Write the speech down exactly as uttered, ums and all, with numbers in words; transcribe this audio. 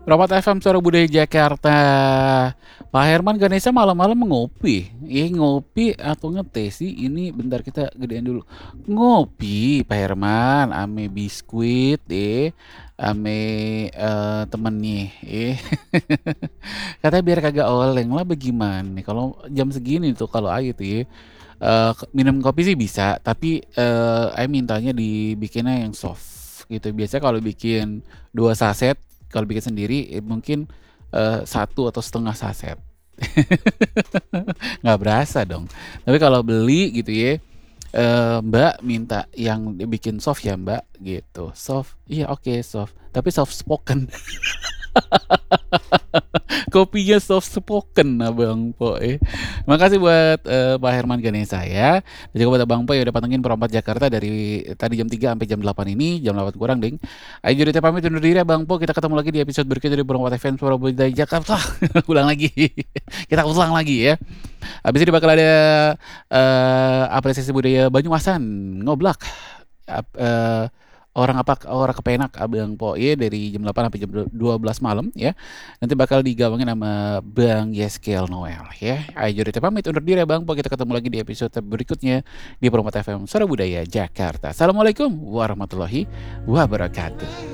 Romat F M Suara Budaya Jakarta. Pak Herman Ganesha malam-malam ngopi. Eh ngopi atau ngeteh sih? Ini bentar kita gedein dulu. Ngopi Pak Herman, ame biskuit eh, ame eh, temennya eh. Katanya biar kagak oleng lah bagaimana nih kalau jam segini tuh kalau ayo tuh ya. Eh, minum kopi sih bisa, tapi eh Ayo mintanya dibikinnya yang soft gitu. Biasanya kalau bikin dua saset, kalau bikin sendiri eh, mungkin eh, satu atau setengah saset. Nggak berasa dong. Tapi kalau beli gitu ya, eh, Mbak minta yang dibikin soft ya Mbak gitu. Soft, iya oke soft. Tapi soft spoken. Kopinya soft spoken Abang Po eh. Makasih buat eh, Pak Herman Ganesha ya. Dan juga buat Abang Po yang udah pantengin Perompat Jakarta dari tadi jam tiga sampai jam delapan ini, jam delapan kurang ding. Ayo jadi pamit undur diri Abang Po. Kita ketemu lagi di episode berikutnya dari Perompat F M Suara Budaya Jakarta. Ulang lagi. Kita ulang lagi ya. Habis ini bakal ada eh, apresiasi budaya Banyumasan ngoblak. Ap- eh, orang apa orang kepenak Abang Po ya dari jam delapan sampai jam dua belas malam ya. Nanti bakal digabungin sama Bang Yeskel Noel ya. Ayo jadi pamit undur diri Bang Po. Kita ketemu lagi di episode berikutnya di Perompat F M Suara Budaya Jakarta. Assalamualaikum warahmatullahi wabarakatuh.